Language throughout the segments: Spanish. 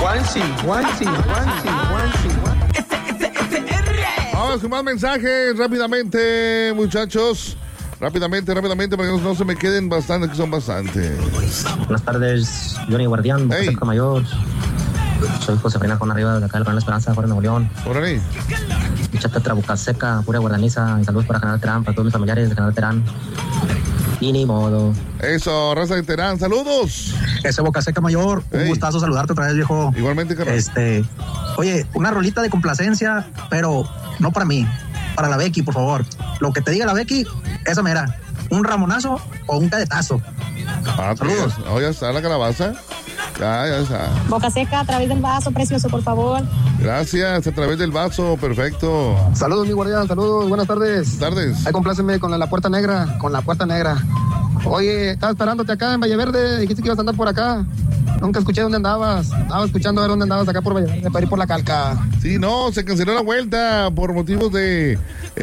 Vamos con más mensajes rápidamente, muchachos. Rápidamente, para que no se me queden bastante, que son bastantes. Buenas tardes, Johnny Guardián, Boca Mayor. Soy José Reinaldo arriba de acá del Canal Esperanza, fuera de Nuevo León. Órale. Bichata Trabuca Seca, pura guardaniza. Y saludos para Canal Terán, para todos mis familiares de Canal Terán. Y ni modo. Eso, raza de Terán, saludos. Ese Boca Seca Mayor, un gustazo saludarte otra vez, viejo. Igualmente, carnal. Oye, una rolita de complacencia, pero no para mí, para la Becky, por favor. Lo que te diga la Becky, esa mera. Un ramonazo o un cadetazo. Saludos. Oh, ya está la calabaza. Ya está. Boca Seca, a través del vaso, precioso, por favor. Gracias, a través del vaso, perfecto. Saludos, mi guardián, saludos, buenas tardes. Buenas tardes. Ahí compláceme con la Puerta Negra, Oye, estaba esperándote acá en Valle Verde, dijiste que ibas a andar por acá. Nunca escuché dónde andabas. Estaba escuchando a ver dónde andabas acá por Valle Verde, para ir por la Calca. Sí, no, se canceló la vuelta por motivos de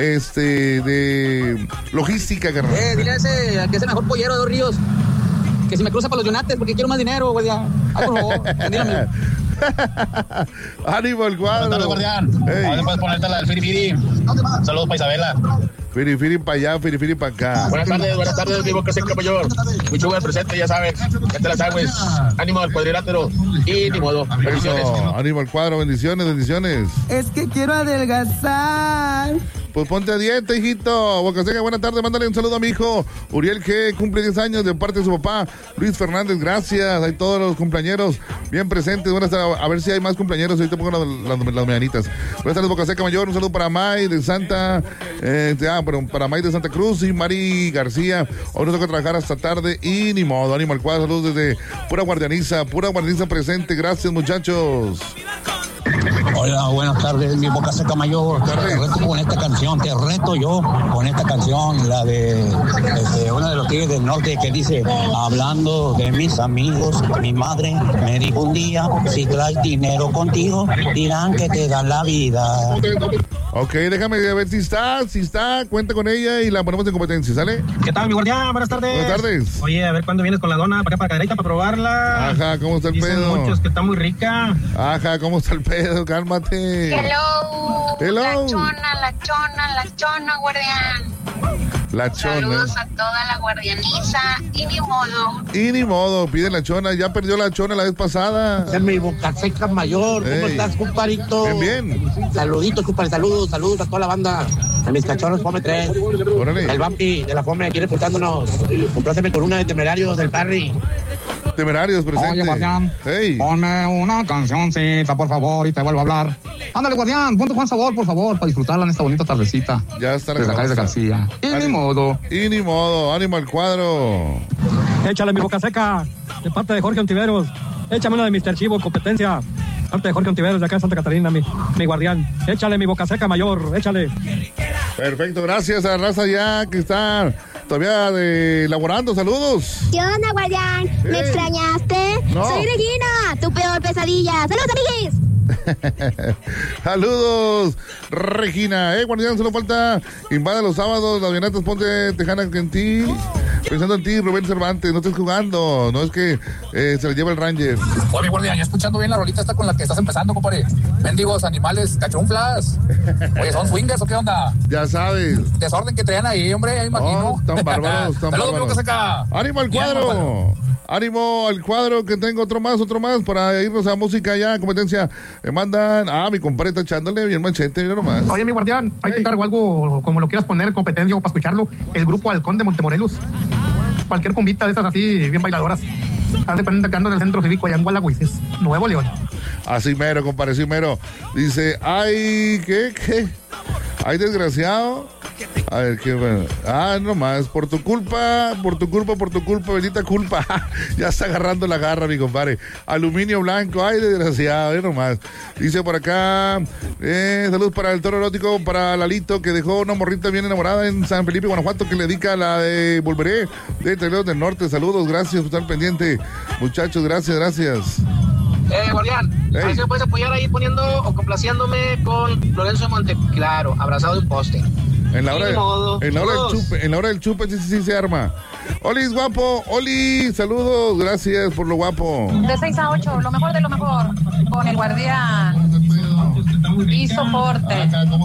logística, carnal. Dile a ese, al que es el mejor pollero de Dos Ríos, que si me cruza para los Yonates, porque quiero más dinero, güey, ya. Ay, por favor, dígame. Ánimo el cuadro. Buenas tardes, guardián. Ahora puedes ponerte la del Firifiri. Saludos para Isabela. Firifiri para allá, firifiri para acá. Buenas tardes, mi Boca Seca Mayor. Muy chulo el presente, ya sabes. Ya te la sabes. Ánimo al cuadrilátero. Y ni modo. Bendiciones. Ánimo al cuadro, bendiciones. Es que quiero adelgazar. Pues ponte a dieta, hijito. Boca Seca, buena tarde. Mándale un saludo a mi hijo Uriel, que cumple 10 años de parte de su papá, Luis Fernández. Gracias. Hay todos los cumpleañeros bien presentes. Buenas tardes. A ver si hay más cumpleaños. Ahorita pongo las mañanitas. Buenas tardes, Boca Seca Mayor. Un saludo para May de Santa. Para May de Santa Cruz y Mari García. Hoy nos toca trabajar hasta tarde y ni modo. Ánimo al cuadro. Saludos desde Pura Guardianiza presente. Gracias, muchachos. Hola, buenas tardes, mi Boca Seca Mayor. Te reto con esta canción, la de uno de los Tigres del Norte que dice: hablando de mis amigos, mi madre me dijo un día, si traes dinero contigo, dirán que te dan la vida. Ok, déjame ver si está, cuenta con ella y la ponemos en competencia, ¿sale? ¿Qué tal, mi guardián? Buenas tardes. Buenas tardes. Oye, a ver cuándo vienes con la dona para acá, para Cadereyta, para probarla. Ajá, ¿cómo está el Dicen pedo? muchos que está muy rica. Ajá, ¿cómo está el pedo? Cálmate. Hello. La chona, guardián. La chona. Saludos a toda la guardianiza y ni modo, pide la chona, ya perdió la chona la vez pasada. Es mi Boca Seca Mayor, ¿cómo estás, comparito? Bien. Saluditos, compadre, saludos a toda la banda, a mis cachorros Fome 3. Órale. El Vampi de la Fome aquí reportándonos. Compláceme con una de Temerarios del Parry. Temerarios presente. Oye, guardián, ponme una cancioncita, por favor, y te vuelvo a hablar. Ándale, guardián, ponte Juan Sabor, por favor, para disfrutarla en esta bonita tardecita. Ya está la desde acá, desde García. Y ni modo, ánimo al cuadro. Échale, mi Boca Seca, de parte de Jorge Ontiveros. Échame una de Mr. Chivo, competencia. Parte de Jorge Ontiveros, de acá de Santa Catarina, mi guardián. Échale, mi Boca Seca Mayor, échale. Perfecto, gracias a la raza ya que está todavía elaborando. Saludos. ¿Qué onda, guardián? ¿Me extrañaste? No. Soy Regina, tu peor pesadilla. ¡Saludos, amiguis! Saludos, Regina. Guardián, solo falta invade los sábados, las Violetas, ponte Tejana en ti. Pensando en ti, Rubén Cervantes, no estés jugando, no es que se le lleva el Ranger. Oye, guardián, ya escuchando bien la rolita esta con la que estás empezando, compadre. Mendigos, animales, cachunflas. Oye, ¿son swingers o qué onda? Ya sabes. Desorden que traían ahí, hombre, ya imagino. Están bárbaros, están Saludos, bárbaros. Boca Seca. ¡Ánimo al cuadro! Ánimo al cuadro, que tengo otro más para irnos a música ya, competencia. Me mandan, mi compadre está echándole bien manchete, mira nomás. Oye, mi guardián, hay que encargo algo, como lo quieras poner, competencia o para escucharlo, el grupo Halcón de Montemorelos. Cualquier cumbita de esas así, bien bailadoras. Hace cuenta que ando en el centro cívico allá en Gualahuises, Nuevo León. Así mero, compadre, así mero. Dice, ¿qué? Ay, desgraciado. A ver, qué bueno. Nomás, por tu culpa, bendita culpa. Ya está agarrando la garra, mi compadre. Aluminio blanco, ay, desgraciado, nomás. Dice por acá, saludos para el toro erótico, para Lalito, que dejó una morrita bien enamorada en San Felipe, Guanajuato, que le dedica la de Volveré, de Treleros del Norte. Saludos, gracias por estar pendiente. Muchachos, gracias. Guardián, a ver si me puedes apoyar ahí poniendo o complaciéndome con Lorenzo de Monteclaro, abrazado de un poste. En la hora del chupe sí se arma. Olis, guapo. Oli, saludos. Gracias por lo guapo. De 6 a 8, lo mejor de lo mejor. Con el guardián. Y soporte.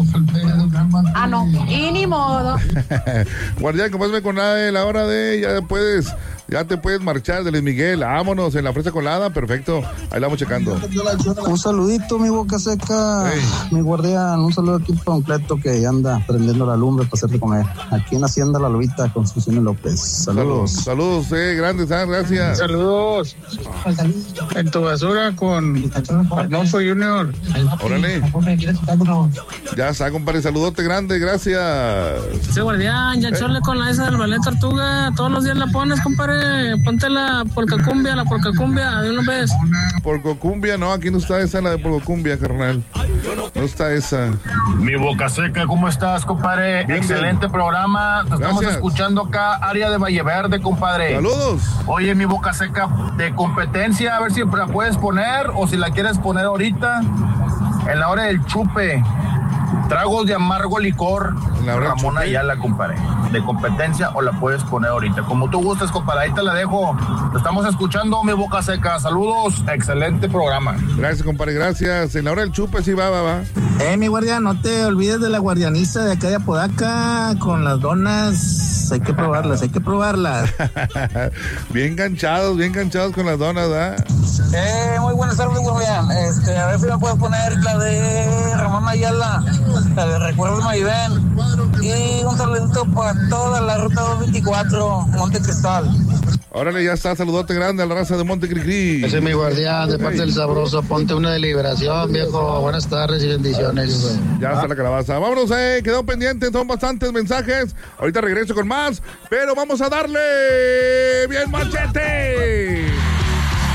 No. Y ni modo. Guardián, compásame con nada de la hora de... Ya te puedes marchar de Luis Miguel. Vámonos en la fresa colada. Perfecto. Ahí la vamos checando. Un saludito, mi boca seca. Hey. Mi guardián. Un saludo aquí completo que anda prendiendo la lumbre para hacerte comer. Aquí en Hacienda La Lobita, Construcciones López. Saludos. Saludos, grandes, gracias. Saludos. En tu basura con Arnolfo Junior. Órale. Ya está, compadre. Saludote grande, gracias. Sí, guardián, ya chole con la esa del ballet Tortuga. Todos los días la pones, compadre. Ponte la porcacumbia, de una vez. Porcocumbia, no, aquí no está esa, la de porcocumbia, carnal. No está esa. Mi boca seca, ¿cómo estás, compadre? Bien, excelente programa. Te estamos escuchando acá, área de Valle Verde, compadre. Saludos. Oye, mi boca seca, de competencia, a ver si la puedes poner o si la quieres poner ahorita. En la hora del chupe. Tragos de amargo licor, Ramón Ayala, compadre. De competencia o la puedes poner ahorita. Como tú gustes, compadre, ahí te la dejo. Te estamos escuchando, mi boca seca. Saludos, excelente programa. Gracias, compadre, gracias. En la hora del chupe sí va. Mi guardián, no te olvides de la guardianiza de acá de Apodaca con las donas. Hay que probarlas. bien ganchados con las donas, ¿verdad? Muy buenas tardes, guardián. A ver si me puedes poner la de Ramón Ayala, la de Recuerdos Mayben. Y un saludito para toda la ruta 224, Monte Cristal. Órale, ya está, saludote grande a la raza de Monte Cricri. Ese es mi guardián, de parte del sabroso. Ponte una de liberación, viejo. Buenas tardes y bendiciones. Ya está la calabaza. Vámonos, quedó pendiente, son bastantes mensajes. Ahorita regreso con más, pero vamos a darle bien machete.